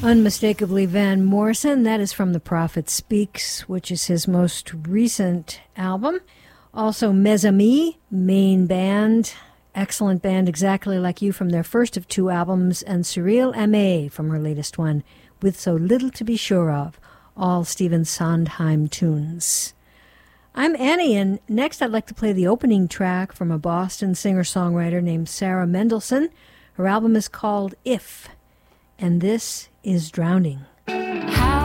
Unmistakably Van Morrison. That is from The Prophet Speaks, which is his most recent album. Also Mes Amis, main band, excellent band, exactly like you, from their first of two albums, and Cyril Aimé from her latest one, With So Little to Be Sure Of, all Stephen Sondheim tunes. I'm Annie, and next I'd like to play the opening track from a Boston singer-songwriter named Sarah Mendelson. Her album is called If, and this is Drowning.